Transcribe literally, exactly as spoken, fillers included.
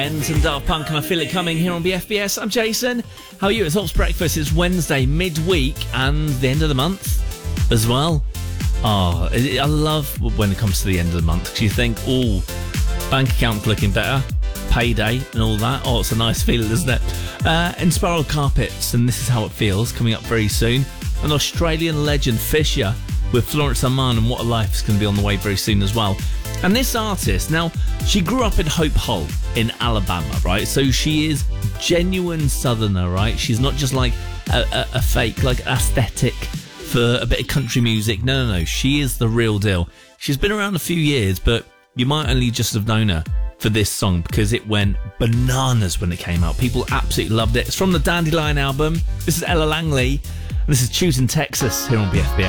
And Daft Punk and I Feel It Coming here on B F B S. I'm Jason. How are you? It's Hops Breakfast. It's Wednesday, midweek, and the end of the month as well. Oh, I love when it comes to the end of the month because you think, oh, bank account looking better, payday and all that. Oh, it's a nice feeling, isn't it? Uh, and Spiral Carpets, and This Is How It Feels, coming up very soon. An Australian legend, Fisher, with Florence Amman and What a Life is going to be on the way very soon as well. And this artist, now, she grew up in Hope Hull in Alabama, right? So she is genuine Southerner, right? She's not just like a, a, a fake, like aesthetic for a bit of country music. No, no, no. She is the real deal. She's been around a few years, but you might only just have known her for this song because it went bananas when it came out. People absolutely loved it. It's from the Dandelion album. This is Ella Langley, and this is Choosing Texas here on B F B S.